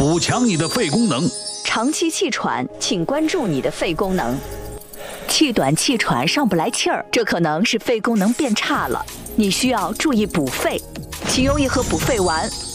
补强你的肺功能。 长期气喘，请关注你的肺功能。 气短气喘上不来气儿，这可能是肺功能变差了，你需要注意补肺，请用一盒补肺丸。